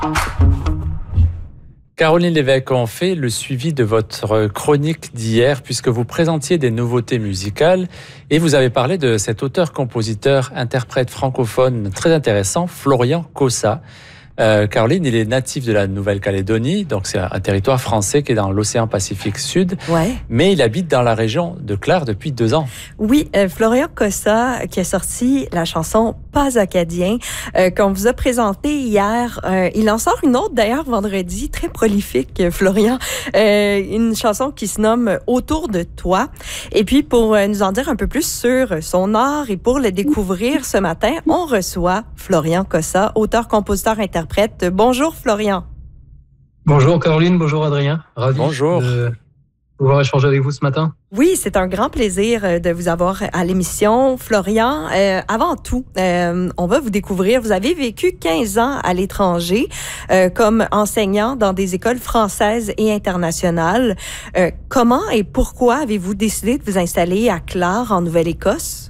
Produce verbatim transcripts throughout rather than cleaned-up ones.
Caroline Lévesque, on fait le suivi de votre chronique d'hier puisque vous présentiez des nouveautés musicales et vous avez parlé de cet auteur-compositeur-interprète francophone très intéressant, Florian Cossa. Euh, Caroline, il est natif de la Nouvelle-Calédonie, donc c'est un territoire français qui est dans l'océan Pacifique Sud, ouais. mais il habite dans la région de Clare depuis deux ans. Oui, euh, Florian Cossa qui a sorti la chanson « Pas acadien euh, » qu'on vous a présentée hier. Euh, il en sort une autre d'ailleurs vendredi, très prolifique, euh, Florian, euh, une chanson qui se nomme « Autour de toi ». Et puis pour euh, nous en dire un peu plus sur son art et pour le découvrir ce matin, on reçoit Florian Cossa, auteur-compositeur-interprète. Bonjour Florian. Bonjour Caroline, bonjour Adrien. Ravi bonjour. de pouvoir échanger avec vous ce matin. Oui, c'est un grand plaisir de vous avoir à l'émission. Florian, euh, avant tout, euh, on va vous découvrir. Vous avez vécu quinze ans à l'étranger euh, comme enseignant dans des écoles françaises et internationales. Euh, comment et pourquoi avez-vous décidé de vous installer à Clare, en Nouvelle-Écosse?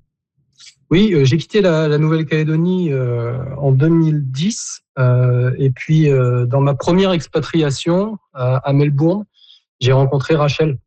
Oui, euh, j'ai quitté la, la Nouvelle-Calédonie euh, en deux mille dix euh, et puis euh, dans ma première expatriation à, à Melbourne, j'ai rencontré Rachel,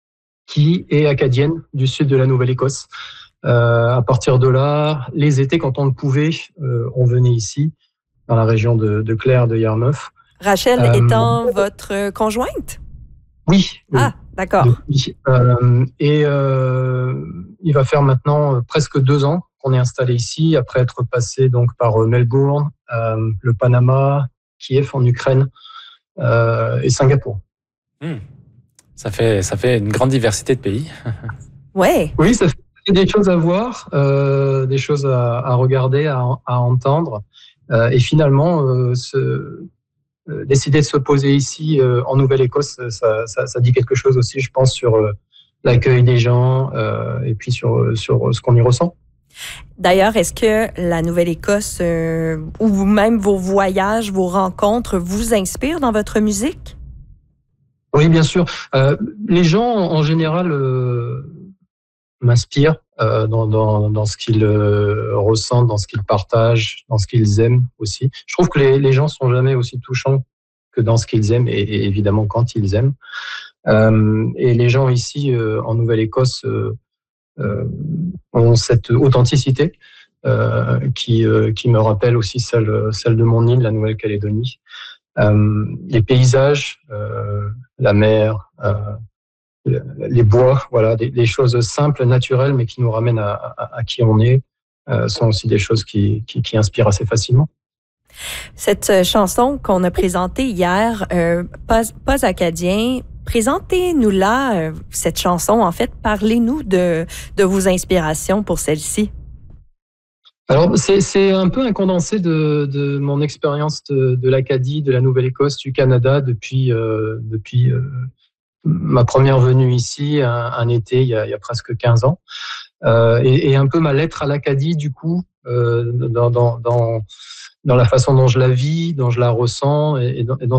qui est acadienne du sud de la Nouvelle-Écosse. Euh, à partir de là, les étés, quand on le pouvait, euh, on venait ici, dans la région de, de Clare, de Yarmouth. Rachel euh, étant votre conjointe? Oui. oui. Ah, d'accord. Oui. Euh, et euh, il va faire maintenant presque deux ans qu'on est installé ici, après être passé donc par Melbourne, euh, le Panama, Kiev en Ukraine euh, et Singapour. Mmh. Ça fait, ça fait une grande diversité de pays. Ouais. Oui, ça fait des choses à voir, euh, des choses à, à regarder, à, à entendre. Euh, et finalement, euh, ce, euh, décider de se poser ici euh, en Nouvelle-Écosse, ça, ça, ça dit quelque chose aussi, je pense, sur euh, l'accueil des gens euh, et puis sur, sur ce qu'on y ressent. D'ailleurs, est-ce que la Nouvelle-Écosse euh, ou même vos voyages, vos rencontres vous inspirent dans votre musique? Oui, bien sûr. Euh, les gens, en général, euh, m'inspirent euh, dans, dans, dans ce qu'ils euh, ressentent, dans ce qu'ils partagent, dans ce qu'ils aiment aussi. Je trouve que les, les gens sont jamais aussi touchants que dans ce qu'ils aiment et, et évidemment quand ils aiment. Euh, et les gens ici, euh, en Nouvelle-Écosse, euh, euh, ont cette authenticité euh, qui, euh, qui me rappelle aussi celle, celle de mon île, la Nouvelle-Calédonie. Euh, les paysages, euh, la mer, euh, les bois, voilà, des, des choses simples, naturelles, mais qui nous ramènent à, à, à qui on est, euh, sont aussi des choses qui, qui, qui inspirent assez facilement. Cette chanson qu'on a présentée hier, euh, pas, pas acadien, présentez-nous-la, euh, cette chanson, en fait. Parlez-nous de, de vos inspirations pour celle-ci. Alors, c'est, c'est un peu un condensé de, de mon expérience de, de l'Acadie, de la Nouvelle-Écosse, du Canada, depuis, euh, depuis euh, ma première venue ici, un, un été, il y, a, il y a presque quinze ans. Euh, et, et un peu ma lettre à l'Acadie, du coup, euh, dans, dans, dans, dans la façon dont je la vis, dont je la ressens, et, et dans, et dans